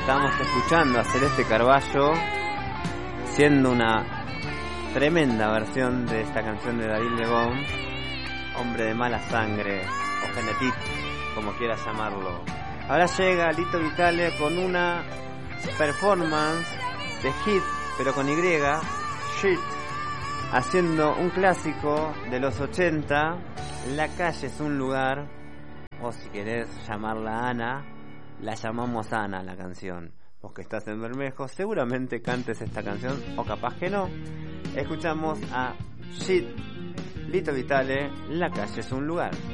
Estamos escuchando a Celeste Carballo siendo una tremenda versión de esta canción de David Lebón, Hombre de mala sangre o Genetic, como quieras llamarlo. Ahora llega Lito Vitale con una performance de Hit, pero con Y, Shit, haciendo un clásico de los 80, La calle es un lugar, o si querés llamarla Ana, la llamamos Ana la canción. Vos que estás en Bermejo seguramente cantes esta canción, o capaz que no. Escuchamos a Shit, Lito Vitale, La calle es un lugar.